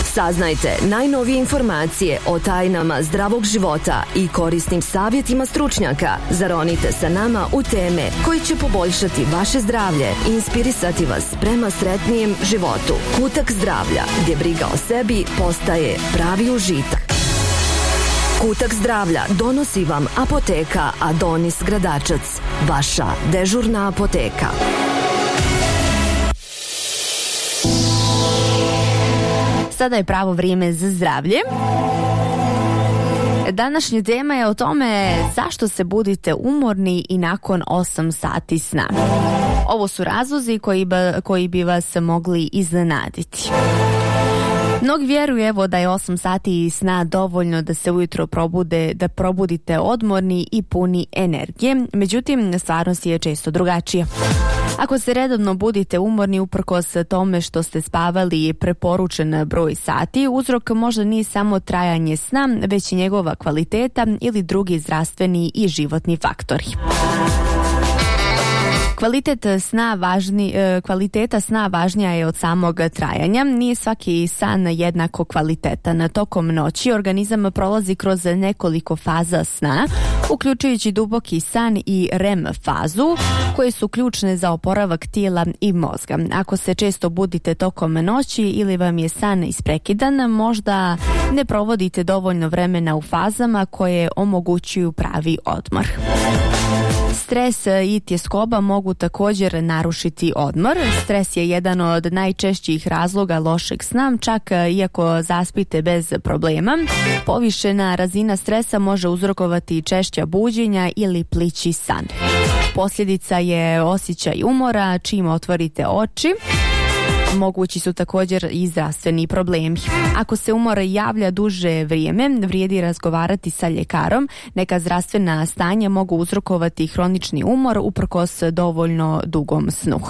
Saznajte najnovije informacije o tajnama zdravog života i korisnim savjetima stručnjaka. Zaronite sa nama u teme koji će poboljšati vaše zdravlje i inspirisati vas prema sretnijem životu. Kutak zdravlja, gdje briga o sebi postaje pravi užitak. Kutak zdravlja donosi vam apoteka Adonis Gradačac, vaša dežurna apoteka. Sada je pravo vrijeme za zdravlje. Današnja tema je o tome zašto se budite umorni i nakon 8 sati sna. Ovo su razlozi koji bi vas mogli iznenaditi. Mnogi vjeruju evo da je 8 sati sna dovoljno da se ujutro probudite odmorni i puni energije, međutim stvarnost je često drugačija. Ako se redovno budite umorni uprkos tome što ste spavali preporučen broj sati, uzrok možda nije samo trajanje sna, već i njegova kvaliteta ili drugi zdravstveni i životni faktori. Kvaliteta sna važnija je od samog trajanja. Nije svaki san jednako kvalitetan. Tokom noći organizam prolazi kroz nekoliko faza sna, uključujući duboki san i REM fazu, koje su ključne za oporavak tijela i mozga. Ako se često budite tokom noći ili vam je san isprekidan, možda ne provodite dovoljno vremena u fazama koje omogućuju pravi odmor. Stres i tjeskoba mogu također narušiti odmor. Stres je jedan od najčešćih razloga lošeg sna, čak iako zaspite bez problema. Povišena razina stresa može uzrokovati češća buđenja ili plići san. Posljedica je osjećaj umora čim otvorite oči. Mogući su također i zdravstveni problemi. Ako se umor javlja duže vrijeme, vrijedi razgovarati sa ljekarom. Neka zdravstvena stanja mogu uzrokovati hronični umor uprkos dovoljno dugom snu.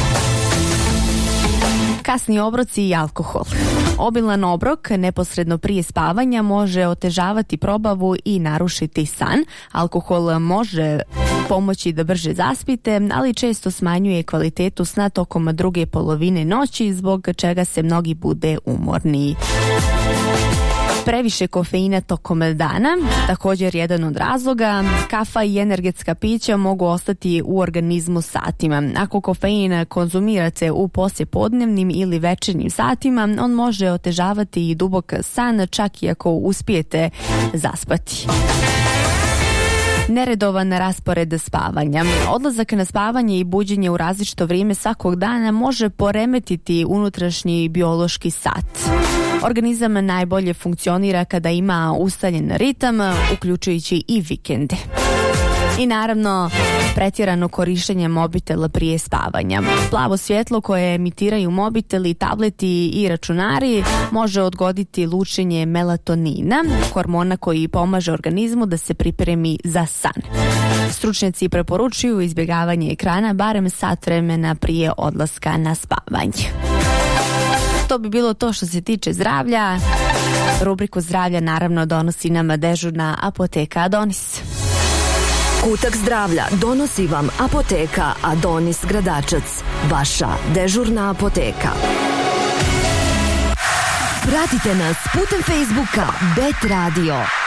Kasni obroci i alkohol. Obilan obrok neposredno prije spavanja može otežavati probavu i narušiti san. Alkohol može pomoći da brže zaspite, ali često smanjuje kvalitetu sna tokom druge polovine noći, zbog čega se mnogi bude umorni. Previše kofeina tokom dana, također jedan od razloga. Kafa i energetska pića mogu ostati u organizmu satima. Ako kofein konzumirate u poslijepodnevnim ili večernjim satima, on može otežavati i dubok san, čak i ako uspijete zaspati. Neredovan raspored spavanja. Odlazak na spavanje i buđenje u različito vrijeme svakog dana može poremetiti unutrašnji biološki sat. Organizam najbolje funkcionira kada ima ustaljen ritam, uključujući i vikende. I naravno, pretjerano korištenje mobitela prije spavanja. Plavo svjetlo koje emitiraju mobiteli, tableti i računari može odgoditi lučenje melatonina, hormona koji pomaže organizmu da se pripremi za san. Stručnjaci preporučuju izbjegavanje ekrana barem sat vremena prije odlaska na spavanje. To bi bilo to što se tiče zdravlja. Rubriku zdravlja naravno donosi nam dežurna apoteka Adonis. Kutak zdravlja donosi vam apoteka Adonis Gradačac, vaša dežurna apoteka. Pratite nas putem Facebooka Bet Radio.